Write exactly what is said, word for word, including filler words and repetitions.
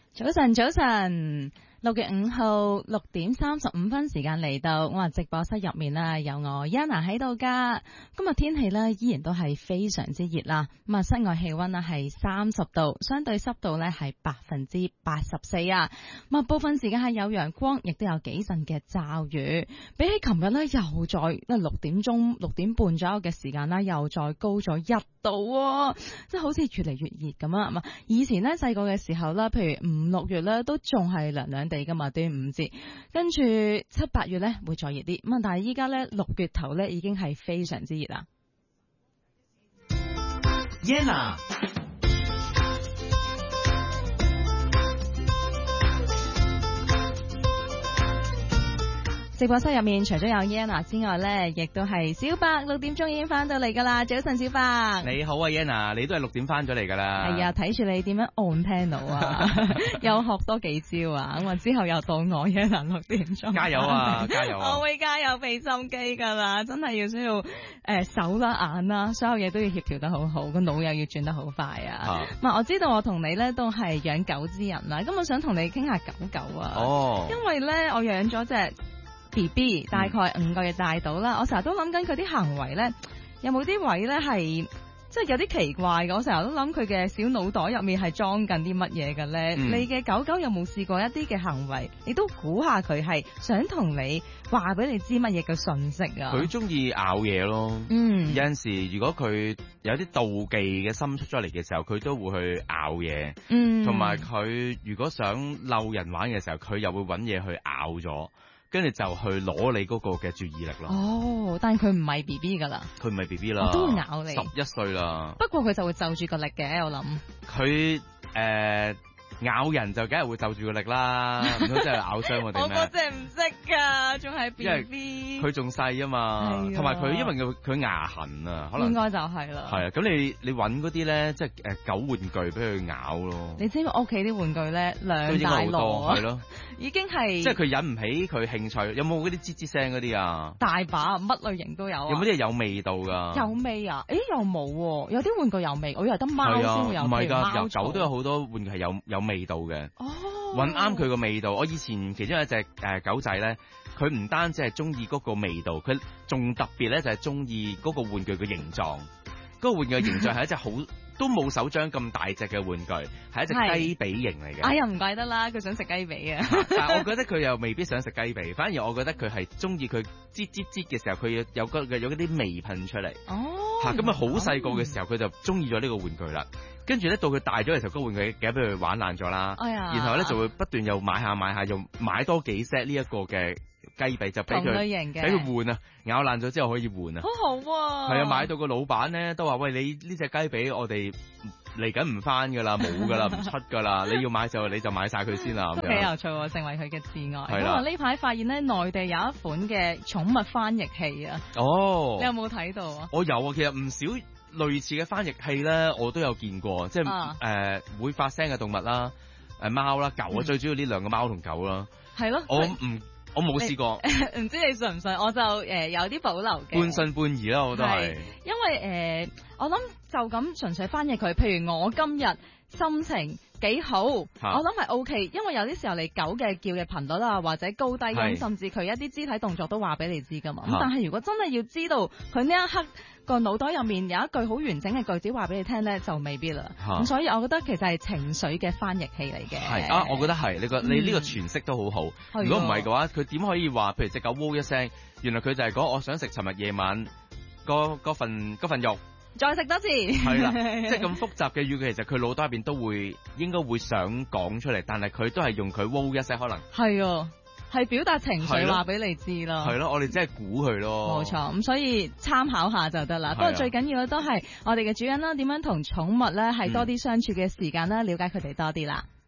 早晨，早晨。六月五號六點三十五分時間嚟到，我話直播室入面啦，有我 Yana 喺度噶。今日天氣呢依然都係非常之熱啦。咁啊，室外氣溫呢係三十度，相對濕度呢係百分之八十四啊。咁啊，部分時間係有陽光，亦都有幾陣嘅驟雨。比起琴日呢，又再六點鐘、六點半左右嘅時間啦，又再高咗一度，啊，即係好似越嚟越熱咁啊。咁以前呢，細個嘅時候啦，譬如五六月呢，都仲係涼涼地噶嘛，端午節，跟住七八月咧會再熱啲，咁啊但係依家咧六月頭咧已經係非常之熱啦。 Yana 直播室入面除咗有 Yana 之外咧，亦都係小白，六點鐘已經翻到嚟噶啦。早晨，小白。 你好啊 Yana， 你都係六點翻咗嚟噶啦。 係啊，睇住你點樣 on panel 啊，又學多幾招啊，咁啊之後又到我 Yana 六點鐘。 加油啊，加油啊！ 我會加油俾心機噶啦，真係要需要誒、呃、手啦眼啦，所有嘢都要協調得好好，個腦又要轉得好快啊。咁啊，我知道我同你咧都係養狗之人啦，咁我想同你傾下狗狗啊。哦。因為咧我養咗隻B B 大概五個月大到啦，我成日都諗緊佢啲行為咧，有冇啲位咧係即係有啲奇怪嘅，我成日都諗佢嘅小腦袋入面係裝緊啲乜嘢嘅咧。嗯、你嘅狗狗有冇試過一啲嘅行為，你都估下佢係想同你話俾你知乜嘢嘅訊息啊？佢中意咬嘢咯，嗯，有陣時如果佢有啲妒忌嘅心出咗嚟嘅時候，佢都會去咬嘢，嗯，同埋佢如果想逗人玩嘅時候，佢又會揾嘢去咬咗。跟住就去攞你嗰個嘅注意力咯。 哦，但係佢唔係 B B 噶啦。 佢唔係 B B 啦。 都會咬你。 十一歲啦。 不過佢就會就住個力嘅，我諗。 佢誒。呃咬人就梗係會就住個力啦，唔通真係咬傷我哋咩？ 我嗰隻唔識噶，仲係 B B。 佢仲細啊嘛，同埋佢因為佢佢牙痕啊，可能應該就係啦。 係啊，咁你你揾嗰啲咧，即係誒狗玩具俾佢咬咯。 你知我屋企啲玩具咧兩大籮啊， 係咯， 已經係即係佢引唔起佢興趣。有冇嗰啲吱吱聲嗰啲啊？ 大把，乜類型都有啊。 有冇啲係有味道噶？ 有味啊？誒，又冇，有啲玩具有味，我以為得貓先會有。 唔係噶，有狗都有好多玩具係有有味道嘅。哦，搵啱佢個味道。我以前其中有一隻誒、呃、狗仔咧，佢唔單止係中意嗰個味道，佢仲特別咧就係中意嗰個玩具嘅形狀。嗰、嗰個玩具嘅形狀係一隻好都冇手掌咁大隻嘅玩具，係一隻雞髀型嚟嘅。哎呀，唔怪得啦，佢想食雞髀啊！但係我覺得佢又未必想食雞髀，反而我覺得佢係中意佢擠擠擠嘅時候，佢有有個有嗰啲味噴出嚟。哦，嚇咁啊！好細個嘅時候，佢就中意咗呢個玩具啦。跟住咧，到佢大咗嘅時候，嗰個玩具嘅俾佢玩爛咗啦。哎呀！然後咧就會不斷又買下買下，又買多幾 set 呢一個嘅雞髀，就俾佢俾佢換啊！咬爛咗之後可以換啊！好好啊！係啊，買到個老闆咧都話：喂，你呢隻雞髀我哋嚟緊唔翻㗎啦，冇㗎啦，唔出㗎啦！你要買就你就買晒佢先啦。咁幾有趣喎，成為佢嘅摯愛。係啦，呢排發現咧，內地有一款嘅寵物翻譯器啊。哦，你有冇睇到啊？我有啊，其實唔少。類似嘅翻譯器咧，我都有見過，即係誒、啊呃、會發聲嘅動物啦，誒貓啦、狗啊，嗯、最主要呢兩個貓同狗啦。係咯，我唔我冇試過，唔知你信唔信？我就誒、呃、有啲保留嘅，半信半疑啦，我都係。因為誒、呃，我諗就咁純粹翻譯佢，譬如我今日心情幾好，啊、我諗係 O K， 因為有啲時候你狗嘅叫嘅頻率啊，或者高低音，甚至佢一啲肢體動作都話俾你知噶嘛。咁、啊、但係如果真係要知道佢呢一刻個腦袋入面有一句好完整嘅句子話俾你聽咧，就未必啦。咁、啊、所以我覺得其實係情緒嘅翻譯器嚟嘅。係啊，我覺得係你個你呢個詮釋都好好。嗯、如果唔係嘅話，佢點可以話譬如隻狗汪一聲，原來佢就係講我想食尋日夜晚嗰份嗰份肉。再食多次，係啦，即係咁複雜嘅語句，其實佢腦袋入邊都會應該會想講出嚟，但係佢都係用佢喎一聲，可能係啊，係表達情緒話俾你知咯，係咯，我哋即係估佢咯，冇錯，咁所以參考下就得啦。不過最緊要都係我哋嘅主人啦，點樣同寵物咧係多啲相處嘅時間啦，了解佢哋多啲啦。